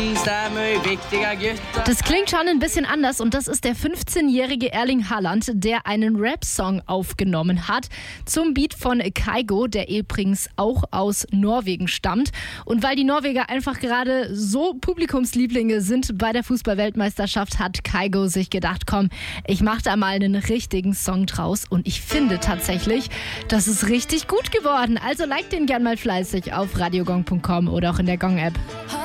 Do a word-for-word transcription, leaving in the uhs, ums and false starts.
finns det mycket viktiga Gütter. Das klingt schon ein bisschen anders und das ist der fünfzehnjährige Erling Haaland, der einen Rap-Song aufgenommen hat zum Beat von Kygo, der übrigens auch aus Norwegen stammt. Und weil die Norweger einfach gerade so Publikumslieblinge sind bei der Fußball-Weltmeisterschaft, hat Kygo sich gedacht, komm, ich mache da mal einen richtigen Song draus. Und ich finde tatsächlich, das ist richtig gut geworden. Also like den gern mal fleißig auf radiogong punkt com oder auch in der Gong-App.